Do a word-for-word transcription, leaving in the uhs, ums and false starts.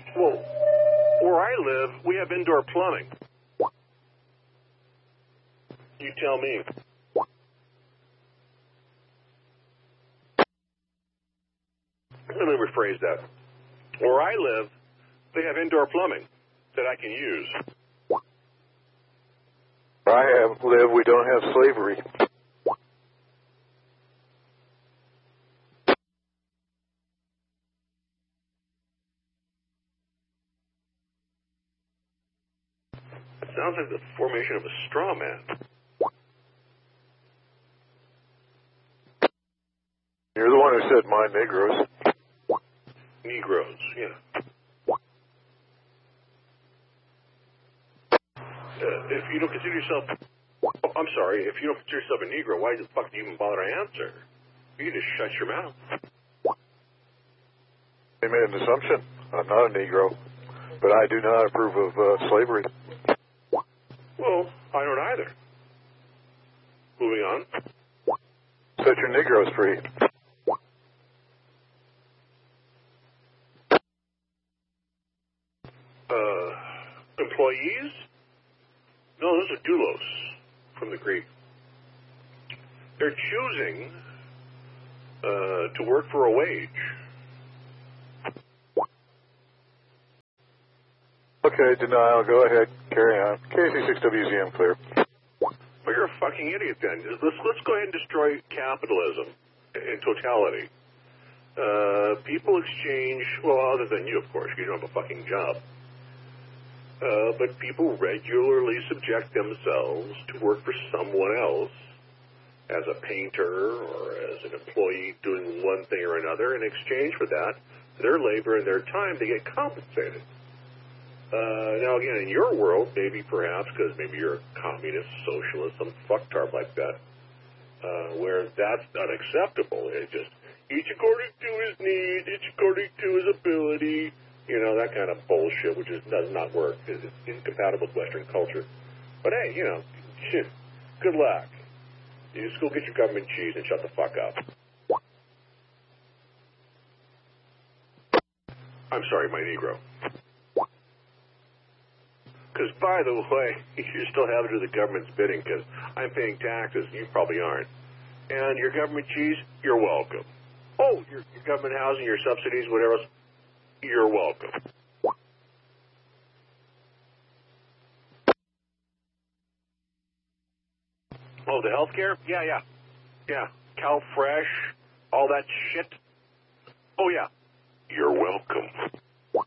Well, where I live, we have indoor plumbing. You tell me. Let me rephrase that. Where I live, they have indoor plumbing that I can use. Where I have live, we don't have slavery. It sounds like the formation of a straw man. You're the one who said my Negroes. Negroes, yeah. Uh, if you don't consider yourself, oh, I'm sorry, if you don't consider yourself a Negro, why the fuck do you even bother to answer? You can just shut your mouth. They made an assumption. I'm not a Negro, but I do not approve of uh, slavery. Well, I don't either. Moving on. Set your Negroes free. Uh, employees? No, those are doulos from the Greek. They're choosing uh, to work for a wage. Okay, denial. Go ahead. Carry on. K C six W Z M clear. Well, you're a fucking idiot then. Let's, let's go ahead and destroy capitalism in totality. Uh, people exchange, well, other than you, of course, you don't have a fucking job. Uh, but people regularly subject themselves to work for someone else as a painter or as an employee doing one thing or another. In exchange for that, their labor and their time, they get compensated. Uh, now, again, in your world, maybe perhaps because maybe you're a communist, socialist, some fucktard like that, uh, where that's not acceptable. It's just each according to his need, each according to his ability. You know, that kind of bullshit, which is, does not work. It's incompatible with Western culture. But hey, you know, shit, good luck. You just go get your government cheese and shut the fuck up. I'm sorry, my Negro. Because, by the way, you're still having to do the government's bidding because I'm paying taxes. You probably aren't. And your government cheese, you're welcome. Oh, your, your government housing, your subsidies, whatever else, you're welcome. Oh, the healthcare? Yeah, yeah. Yeah. CalFresh, all that shit. Oh, yeah. You're welcome.